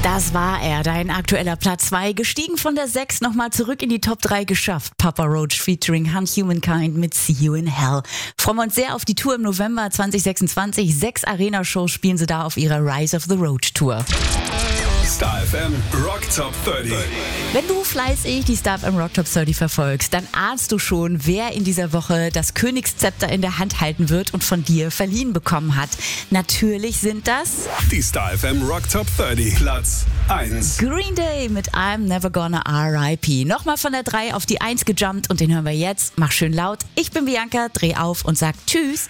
Das war er, dein aktueller Platz 2. Gestiegen von der 6 nochmal zurück in die Top 3 geschafft. Papa Roach featuring Humankind mit See You in Hell. Freuen wir uns sehr auf die Tour im November 2026. 6 Arena-Shows spielen sie da auf ihrer Rise of the Roach Tour. Star FM Rock Top 30. Wenn du fleißig die Star FM Rock Top 30 verfolgst, dann ahnst du schon, wer in dieser Woche das Königszepter in der Hand halten wird und von dir verliehen bekommen hat. Natürlich sind das Die Star FM Rock Top 30. Platz 1. Green Day mit I'm Never Gonna R.I.P. Nochmal von der 3 auf die 1 gejumpt und den hören wir jetzt. Mach schön laut. Ich bin Bianca, dreh auf und sag Tschüss.